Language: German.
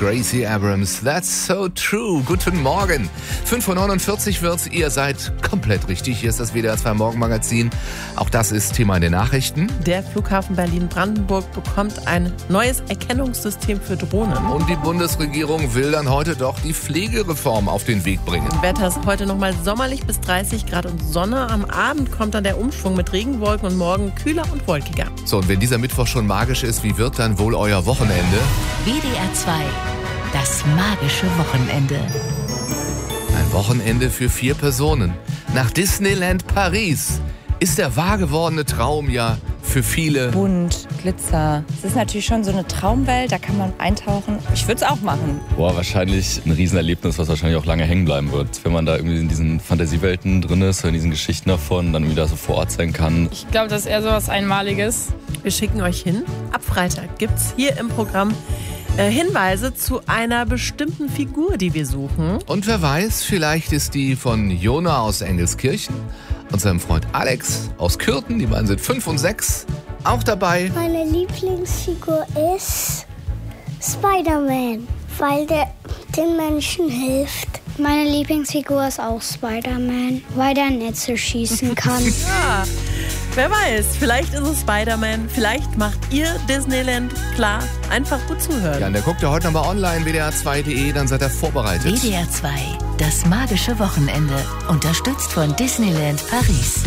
Gracie Abrams. That's so true. Guten Morgen. 5:49 wird's. Ihr seid komplett richtig. Hier ist das WDR 2 Morgenmagazin. Auch das ist Thema in den Nachrichten. Der Flughafen Berlin-Brandenburg bekommt ein neues Erkennungssystem für Drohnen. Und die Bundesregierung will dann heute doch die Pflegereform auf den Weg bringen. Wetter ist heute nochmal sommerlich bis 30 Grad und Sonne. Am Abend kommt dann der Umschwung mit Regenwolken und morgen kühler und wolkiger. So, und wenn dieser Mittwoch schon magisch ist, wie wird dann wohl euer Wochenende? WDR 2, das magische Wochenende. Ein Wochenende für 4 Personen. Nach Disneyland Paris ist der wahr gewordene Traum ja für viele. Bunt, Glitzer. Es ist natürlich schon so eine Traumwelt, da kann man eintauchen. Ich würde es auch machen. Boah, wahrscheinlich ein Riesenerlebnis, was wahrscheinlich auch lange hängen bleiben wird. Wenn man da irgendwie in diesen Fantasiewelten drin ist, in diesen Geschichten davon, dann wieder so vor Ort sein kann. Ich glaube, das ist eher so was Einmaliges. Wir schicken euch hin. Ab Freitag gibt's hier im Programm Hinweise zu einer bestimmten Figur, die wir suchen. Und wer weiß, vielleicht ist die von Jona aus Engelskirchen und seinem Freund Alex aus Kürten, die beiden sind 5 und 6, auch dabei. Meine Lieblingsfigur ist Spider-Man, weil der den Menschen hilft. Meine Lieblingsfigur ist auch Spider-Man, weil der Netze schießen kann. Ja, wer weiß, vielleicht ist es Spider-Man, vielleicht macht ihr Disneyland klar. Einfach gut zuhören. Ja, und der guckt ja heute nochmal online, wdr2.de, dann seid ihr vorbereitet. WDR 2, das magische Wochenende. Unterstützt von Disneyland Paris.